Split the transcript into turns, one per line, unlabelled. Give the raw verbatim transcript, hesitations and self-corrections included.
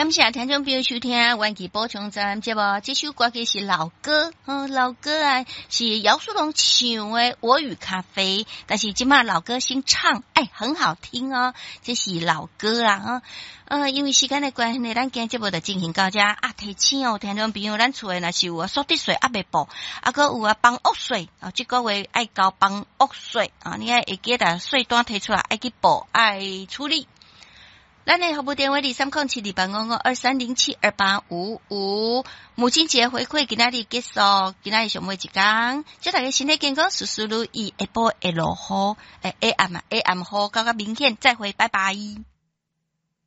感谢听众朋友收听玩具补充站节目，这首歌曲是老歌，哦，老歌啊，是姚苏龙唱的《我与咖啡》，但是今嘛老歌新唱，哎，很好听哦，这是老歌啦，啊、哦，呃，因为时间的关系呢，咱今节目就进行到这啊，提醒哦，听众朋友，咱厝的若是有啊，扫地水还未报，啊，个有啊，帮屋税啊，这个月爱交帮屋税啊，你爱会记得税单提出来，爱去报，爱处理。咱的服务电话二三零七二八五五二三零七二八五五，母亲节回馈今仔日结束，今仔日上尾一天，祝大家身体健康，事事如意，下晡会落雨，诶，下暗啊，下暗雨，到个明天再会，拜拜。